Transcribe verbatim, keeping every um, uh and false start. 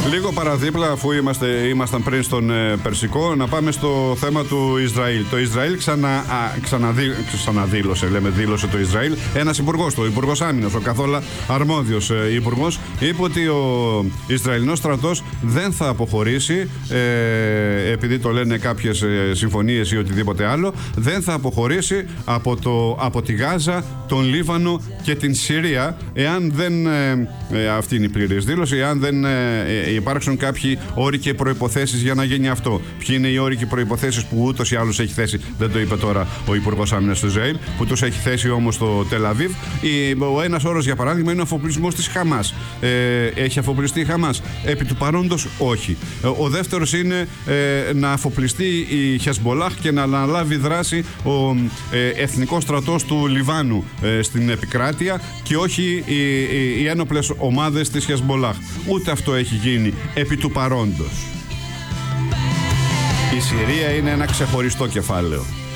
Λίγο παραδίπλα, αφού είμαστε, ήμασταν πριν στον ε, Περσικό, να πάμε στο θέμα του Ισραήλ. Το Ισραήλ ξανα, α, ξαναδί, ξαναδήλωσε, λέμε, δήλωσε το Ισραήλ. Ένας υπουργός, το Υπουργός Άμυνας, ο καθόλου αρμόδιος ε, υπουργός, είπε ότι ο Ισραηλινός στρατός δεν θα αποχωρήσει, ε, επειδή το λένε κάποιες ε, συμφωνίες ή οτιδήποτε άλλο, δεν θα αποχωρήσει από, το, από τη Γάζα, τον Λίβανο και την Συρία, εάν δεν, ε, ε, αυτή είναι η πλήρης δήλωση, εάν δεν ε, ε, υπάρξουν κάποιοι όροι και προϋποθέσεις για να γίνει αυτό. Ποιοι είναι οι όροι και προϋποθέσεις που ούτως ή άλλως έχει θέσει, δεν το είπε τώρα ο Υπουργός Άμυνας του Ισραήλ, που τους έχει θέσει όμως το Τελ Αβίβ. Ο ένας όρος, για παράδειγμα, είναι ο αφοπλισμός της Χαμάς. Ε, έχει αφοπλιστεί η Χαμάς? Επί του παρόντος, όχι. Ο δεύτερος είναι ε, να αφοπλιστεί η Χεσμολάχ και να αναλάβει δράση ο ε, εθνικός στρατός του Λιβάνου ε, στην επικράτεια και όχι οι, οι, οι ένοπλες ομάδες της Χεσμολάχ. Ούτε αυτό έχει γίνει επί του παρόντος. Η Συρία είναι ένα ξεχωριστό κεφάλαιο.